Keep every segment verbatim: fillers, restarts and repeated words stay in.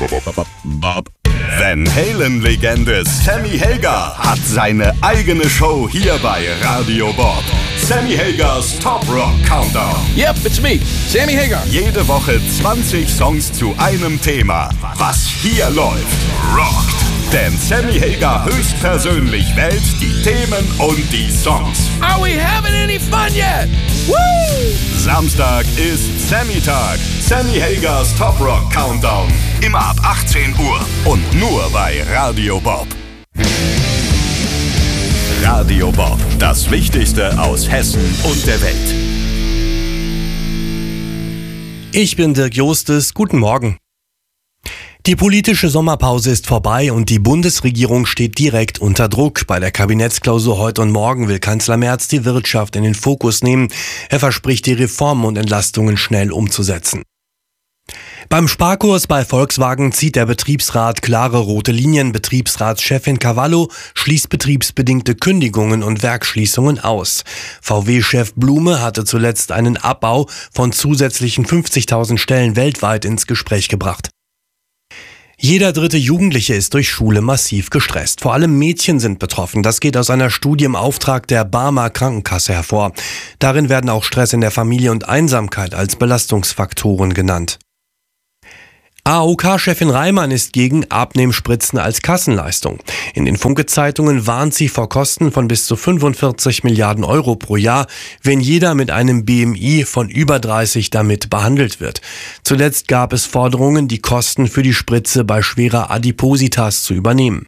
Van Halen-Legende Sammy Hagar hat seine eigene Show hier bei Radio Bob. Sammy Hagars Top Rock Countdown. Yep, it's me, Sammy Hagar. Jede Woche zwanzig Songs zu einem Thema. Was hier läuft, rockt. Denn Sammy Hagar höchstpersönlich wählt die Themen und die Songs. Are we having any fun yet? Woo! Samstag ist Sammy-Tag. Sammy Hagars Top Rock Countdown. Immer ab achtzehn Uhr. Und nur bei Radio Bob. Radio Bob. Das Wichtigste aus Hessen und der Welt. Ich bin Dirk Jostes. Guten Morgen. Die politische Sommerpause ist vorbei und die Bundesregierung steht direkt unter Druck. Bei der Kabinettsklausur heute und morgen will Kanzler Merz die Wirtschaft in den Fokus nehmen. Er verspricht, die Reformen und Entlastungen schnell umzusetzen. Beim Sparkurs bei Volkswagen zieht der Betriebsrat klare rote Linien. Betriebsratschefin Cavallo schließt betriebsbedingte Kündigungen und Werksschließungen aus. V W-Chef Blume hatte zuletzt einen Abbau von zusätzlichen fünfzigtausend Stellen weltweit ins Gespräch gebracht. Jeder dritte Jugendliche ist durch Schule massiv gestresst. Vor allem Mädchen sind betroffen. Das geht aus einer Studie im Auftrag der Barmer Krankenkasse hervor. Darin werden auch Stress in der Familie und Einsamkeit als Belastungsfaktoren genannt. A O K-Chefin Reimann ist gegen Abnehmspritzen als Kassenleistung. In den Funke-Zeitungen warnt sie vor Kosten von bis zu fünfundvierzig Milliarden Euro pro Jahr, wenn jeder mit einem B M I von über dreißig damit behandelt wird. Zuletzt gab es Forderungen, die Kosten für die Spritze bei schwerer Adipositas zu übernehmen.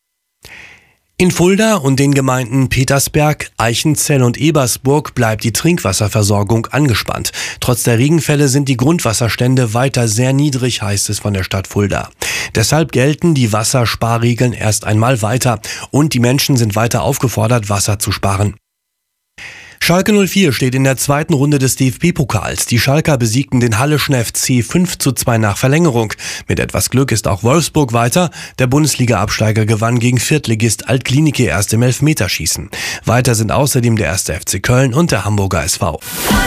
In Fulda und den Gemeinden Petersberg, Eichenzell und Ebersburg bleibt die Trinkwasserversorgung angespannt. Trotz der Regenfälle sind die Grundwasserstände weiter sehr niedrig, heißt es von der Stadt Fulda. Deshalb gelten die Wassersparregeln erst einmal weiter und die Menschen sind weiter aufgefordert, Wasser zu sparen. Schalke null vier steht in der zweiten Runde des D F B-Pokals. Die Schalker besiegten den Halleschen F C fünf zu zwei nach Verlängerung. Mit etwas Glück ist auch Wolfsburg weiter. Der Bundesliga-Absteiger gewann gegen Viertligist Altklinike erst im Elfmeterschießen. Weiter sind außerdem der erste F C Köln und der Hamburger S V.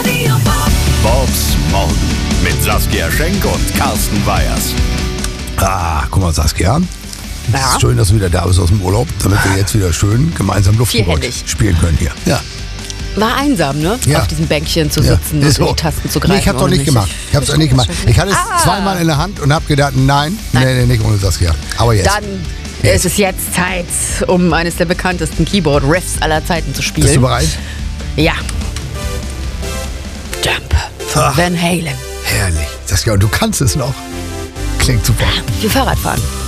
Bobs Morgen mit Saskia Schenk und Carsten Weyers. Ah, guck mal, Saskia. Ja. Es ist schön, dass du wieder da bist aus dem Urlaub, damit wir jetzt wieder schön gemeinsam Luftsport Vierhändig. spielen können hier. Ja. War einsam, ne? Ja. Auf diesem Bänkchen zu Ja, sitzen ist und so. in die Tasten zu greifen. Nee, ich hab's doch ohne nicht mich. gemacht. Ich hab's auch nicht gemacht. Ich hatte es Ah. zweimal in der Hand und hab gedacht, nein, nee, nee, nicht ohne Saskia. Aber jetzt. Dann ist es jetzt Zeit, um eines der bekanntesten Keyboard-Riffs aller Zeiten zu spielen. Bist du bereit? Ja. Jump von Ach. Van Halen. Herrlich. Saskia, und du kannst es noch. Klingt super. Wir Fahrrad fahren.